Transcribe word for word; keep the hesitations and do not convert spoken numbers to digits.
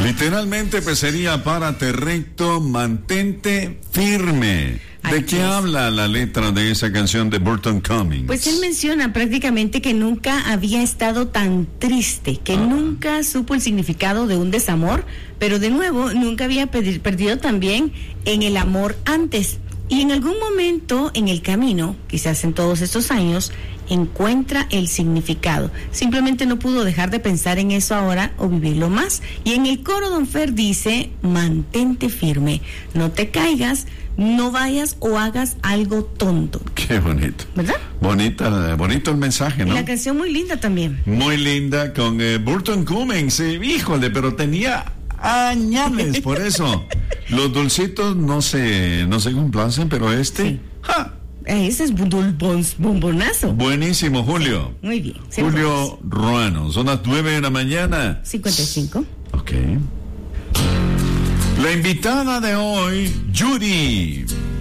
Literalmente pues sería párate recto, mantente firme. ¿De Ay, qué es. habla la letra de esa canción de Burton Cummings? Pues él menciona prácticamente que nunca había estado tan triste, que Ah. nunca supo el significado de un desamor, pero de nuevo nunca había pedi- perdido también en el amor antes. Y en algún momento en el camino, quizás en todos estos años, encuentra el significado. Simplemente no pudo dejar de pensar en eso ahora o vivirlo más. Y en el coro Don Fer dice, mantente firme, no te caigas, no vayas o hagas algo tonto. Qué bonito. ¿Verdad? Bonita, bonito el mensaje, Y ¿no? la canción muy linda también. Muy linda con eh, Burton Cummings. Eh, híjole, pero tenía añales, por eso. Los dulcitos no se, no se complacen, pero este... Sí. ¡ja! Eh, Ese es bundul- bons- bombonazo. Buenísimo, Julio. Muy bien. Julio Ruano. Son las nueve de la mañana. cincuenta y cinco. Ok. La invitada de hoy, Judy.